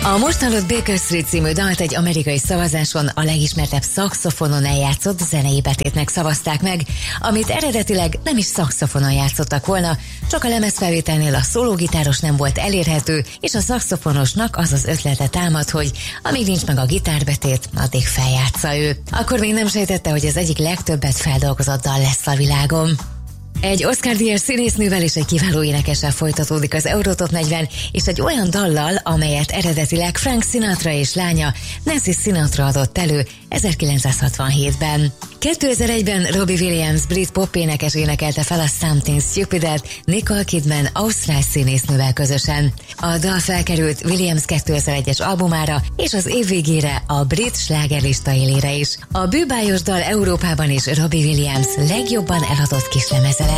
A most hallott Baker Street című dalt egy amerikai szavazáson a legismertebb szaxofonon eljátszott zenei betétnek szavazták meg, amit eredetileg nem is szaxofonon játszottak volna, csak a lemezfelvételnél a szólógitáros nem volt elérhető, és a szaxofonosnak az az ötlete támad, hogy amíg nincs meg a gitárbetét, addig feljátsza ő. Akkor még nem sejtette, hogy az egyik legtöbbet feldolgozott dal lesz a világon. Egy Oscar-díjas színésznővel és egy kiváló énekessel folytatódik az Eurotop 40, és egy olyan dallal, amelyet eredetileg Frank Sinatra és lánya Nancy Sinatra adott elő 1967-ben. 2001-ben Robbie Williams brit pop énekes énekelte fel a Something Stupid-et Nicole Kidman ausztrál színésznővel közösen. A dal felkerült Williams 2001-es albumára, és az év végére a brit slágerlista élére is. A bűbájos dal Európában is Robbie Williams legjobban eladott kislemeze lett.